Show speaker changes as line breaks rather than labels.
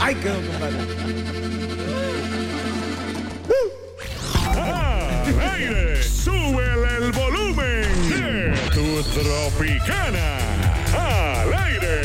Ay, quedó, compadre.
¡Al aire! ¡Súbele el volumen! De Tu Tropicana.